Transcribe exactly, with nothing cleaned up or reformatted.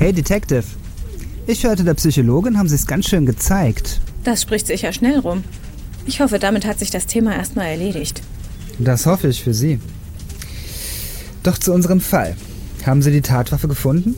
Hey, Detective. Ich hörte, der Psychologin haben Sie es ganz schön gezeigt. Das spricht sicher schnell rum. Ich hoffe, damit hat sich das Thema erstmal erledigt. Das hoffe ich für Sie. Doch zu unserem Fall. Haben Sie die Tatwaffe gefunden?